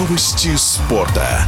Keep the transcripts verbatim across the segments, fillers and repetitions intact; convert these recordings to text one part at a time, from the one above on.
Новости спорта.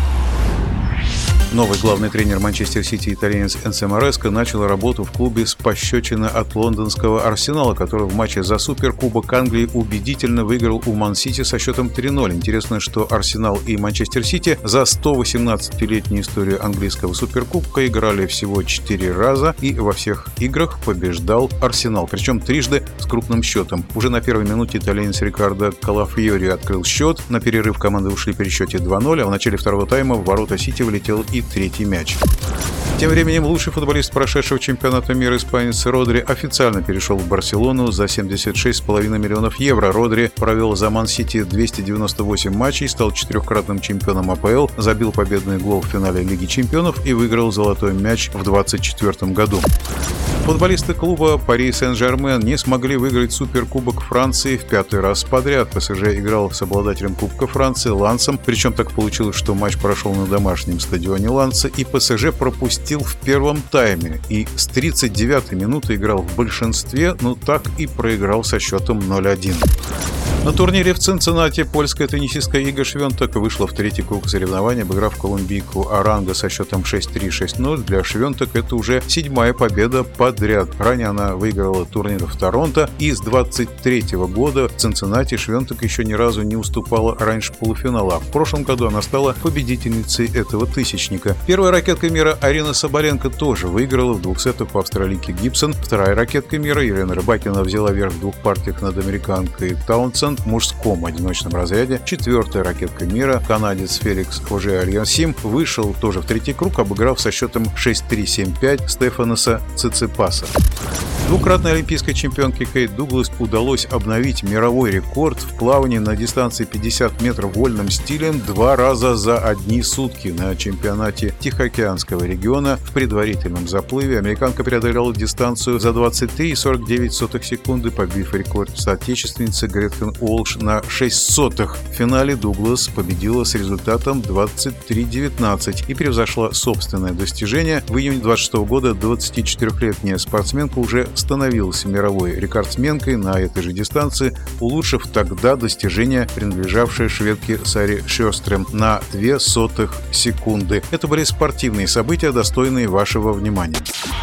Новый главный тренер Манчестер Сити, итальянец Энцо Мареска, начал работу в клубе с пощечины от лондонского Арсенала, который в матче за Суперкубок Англии убедительно выиграл у Ман-Сити со счетом три ноль. Интересно, что Арсенал и Манчестер Сити за сто восемнадцатилетнюю историю английского Суперкубка играли всего четыре раза, и во всех играх побеждал Арсенал, причем трижды с крупным счетом. Уже на первой минуте итальянец Рикардо Калафьори открыл счет. На перерыв команды ушли при счете два ноль, а в начале второго тайма в ворота Сити влетел и третий мяч. Тем временем лучший футболист прошедшего чемпионата мира, испанец Родри, официально перешел в Барселону за семьдесят шесть с половиной миллионов евро. Родри провел за Ман-Сити двести девяносто восемь матчей, стал четырехкратным чемпионом АПЛ, забил победный гол в финале Лиги чемпионов и выиграл золотой мяч в двадцать четвёртом году. Футболисты клуба Пари Сен-Жермен не смогли выиграть Суперкубок Франции в пятый раз подряд. ПСЖ играл с обладателем Кубка Франции Лансом, причем так получилось, что матч прошел на домашнем стадионе Ланса, и ПСЖ пропустил в первом тайме и с тридцать девятой минуты играл в большинстве, но так и проиграл со счетом ноль один. На турнире в Цинциннати польская теннисистка Ига Швентек вышла в третий круг соревнований, обыграв колумбийку Аранго со счетом шесть три — шесть ноль. Для Швентек это уже седьмая победа подряд. Ранее она выиграла турнир в Торонто, и с двадцать третьего года в Цинциннати Швентек еще ни разу не уступала раньше полуфинала. В прошлом году она стала победительницей этого тысячника. Первая ракетка мира Арина Сабаленко тоже выиграла в двух сетах у австралийки Гибсон. Вторая ракетка мира Елена Рыбакина взяла верх в двух партиях над американкой Таунсенд в мужском одиночном разряде. Четвертая ракетка мира, канадец Феликс Оже-Альясим, вышел тоже в третий круг, обыграв со счетом шесть три — семь пять Стефаноса Циципаса. Двукратной олимпийской чемпионке Кейт Дуглас удалось обновить мировой рекорд в плавании на дистанции пятьдесят метров вольным стилем два раза за одни сутки. На чемпионате Тихоокеанского региона в предварительном заплыве американка преодолела дистанцию за двадцать три и сорок девять сотых секунды, побив рекорд соотечественницы Гретхен Уолш на шесть сотых. В финале Дуглас победила с результатом двадцать три девятнадцать и превзошла собственное достижение. В июне двадцать шестого года двадцатичетырёхлетняя спортсменка уже становилась мировой рекордсменкой на этой же дистанции, улучшив тогда достижение, принадлежавшее шведке Саре Шёстрем на две сотых секунды. Это были спортивные события, достойные вашего внимания.